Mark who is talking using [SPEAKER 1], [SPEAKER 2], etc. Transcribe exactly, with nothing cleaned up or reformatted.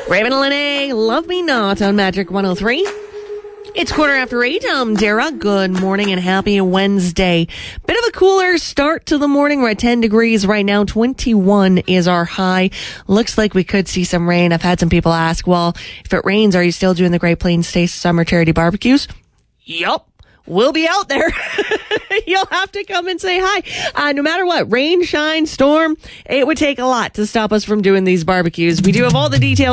[SPEAKER 1] Raven and Lene, Love Me Not on Magic one oh three. It's quarter after eight. I'm Dara. Good morning and happy Wednesday. Bit of a cooler start to the morning. We're at ten degrees right now. twenty-one is our high. Looks like we could see some rain. I've had some people ask, well, if it rains, are you still doing the Great Plains State Summer Charity Barbecues? Yup. We'll be out there. You'll have to come and say hi. Uh, no matter what, rain, shine, storm, it would take a lot to stop us from doing these barbecues. We do have all the details